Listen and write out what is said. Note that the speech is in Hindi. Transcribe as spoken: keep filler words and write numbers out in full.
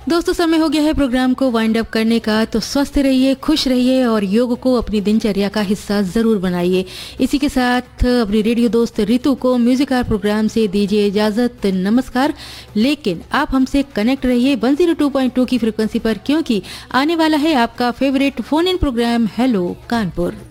दोस्तों, समय हो गया है प्रोग्राम को वाइंड अप करने का। तो स्वस्थ रहिए, खुश रहिए और योग को अपनी दिनचर्या का हिस्सा ज़रूर बनाइए। इसी के साथ अपनी रेडियो दोस्त रितु को म्यूजिक आर प्रोग्राम से दीजिए इजाज़त। नमस्कार। लेकिन आप हमसे कनेक्ट रहिए one zero two point two की फ्रिक्वेंसी पर, क्योंकि आने वाला है आपका favourite phone in programme hello Kanpur.